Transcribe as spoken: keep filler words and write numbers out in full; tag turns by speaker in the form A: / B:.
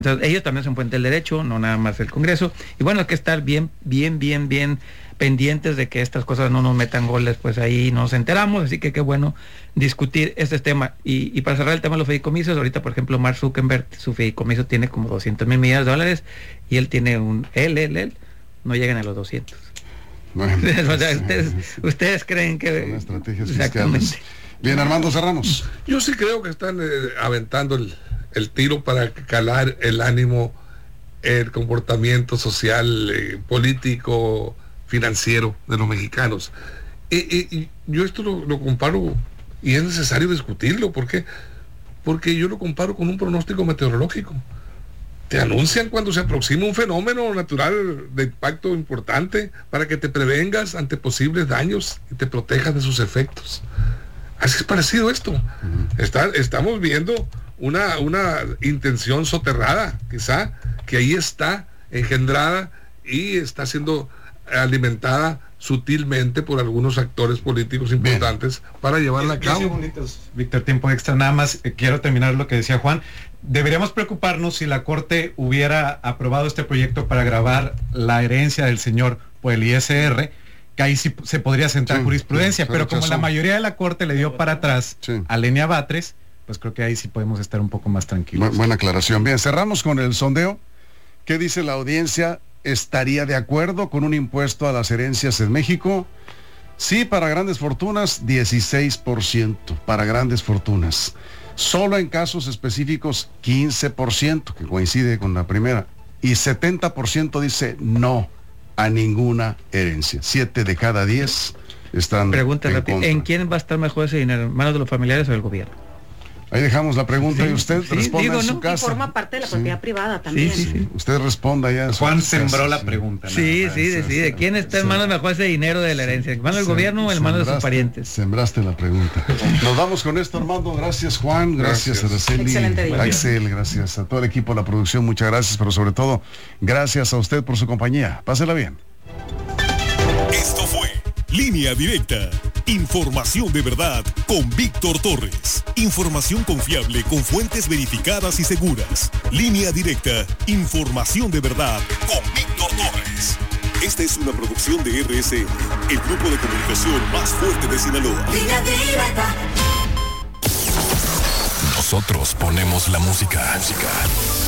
A: Entonces, ellos también son puente del derecho, no nada más el Congreso. Y bueno, hay que estar bien, bien, bien, bien pendientes de que estas cosas no nos metan goles, pues ahí nos enteramos. Así que qué bueno discutir este tema. Y, y para cerrar el tema de los fideicomisos, ahorita, por ejemplo, Mark Zuckerberg, su fideicomiso tiene como doscientos mil millones de dólares y él tiene un, él, él, él, no llegan a los doscientos. Bueno, o sea, ustedes, ustedes creen que...
B: Son estrategias fiscales. Bien, Armando Serranos.
C: Yo sí creo que están eh, aventando el, el tiro para calar el ánimo, el comportamiento social, eh, político, financiero de los mexicanos. Eh, eh, y yo esto lo, lo comparo, y es necesario discutirlo, ¿por qué? Porque yo lo comparo con un pronóstico meteorológico. Te anuncian cuando se aproxima un fenómeno natural de impacto importante para que te prevengas ante posibles daños y te protejas de sus efectos. Así es parecido esto. Uh-huh. Está, estamos viendo una, una intención soterrada, quizá, que ahí está engendrada y está siendo alimentada sutilmente por algunos actores políticos importantes. Bien. Para llevarla a cabo.
D: Bonitos, Víctor, tiempo extra. Nada más eh, quiero terminar lo que decía Juan. Deberíamos preocuparnos si la Corte hubiera aprobado este proyecto para grabar la herencia del señor por el I S R, que ahí sí se podría sentar sí, jurisprudencia, sí, pero como la mayoría de la Corte le dio para atrás sí. a Lenia Batres, pues creo que ahí sí podemos estar un poco más tranquilos.
B: Bu- buena aclaración. Bien, cerramos con el sondeo. ¿Qué dice la audiencia? ¿Estaría de acuerdo con un impuesto a las herencias en México? Sí, para grandes fortunas, dieciséis por ciento, para grandes fortunas. Solo en casos específicos, quince por ciento, que coincide con la primera. Y setenta por ciento dice no a ninguna herencia. Siete de cada diez están
A: Pregunta
B: en
A: rápida, ¿en quién va a estar mejor ese dinero? ¿En manos de los familiares o del gobierno?
B: Ahí dejamos la pregunta sí, y usted
A: sí,
B: responda
A: digo,
B: en su
A: ¿no?
B: casa.
E: Y forma parte de la propiedad sí. privada también.
A: Sí, sí, sí.
B: Usted responda ya.
D: Juan sembró
B: casa,
D: la
B: sí.
D: pregunta.
A: Sí, sí, sí, sí. ¿De quién está en manos mejor ese dinero de la herencia? ¿En manos del gobierno o en manos de sus parientes?
B: Sembraste la pregunta. Nos vamos con esto, Armando. Gracias, Juan. Gracias, gracias a Araceli.
E: Excelente día.
B: Axel, gracias a todo el equipo de la producción. Muchas gracias, pero sobre todo, gracias a usted por su compañía. Pásela bien.
F: Esto fue Línea Directa. Información de verdad con Víctor Torres. Información confiable con fuentes verificadas y seguras. Línea Directa. Información de verdad con Víctor Torres. Esta es una producción de R S N, el grupo de comunicación más fuerte de Sinaloa. Línea Directa. Nosotros ponemos la música. música.